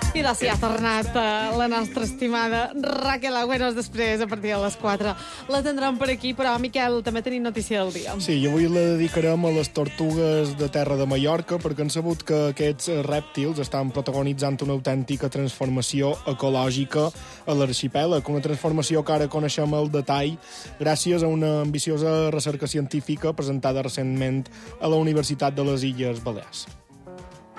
I doncs ja ha tornat la nostra estimada Raquel Agüeros després, a partir de les 4. La tindrem per aquí, però, Miquel, també tenim notícia del dia. Sí, i avui la dedicarem a les tortugues de terra de Mallorca, perquè han sabut que aquests rèptils estan protagonitzant una autèntica transformació ecològica a l'arxipèlag, una transformació que ara coneixem al detall gràcies a una ambiciosa recerca científica presentada recentment a la Universitat de les Illes Balears.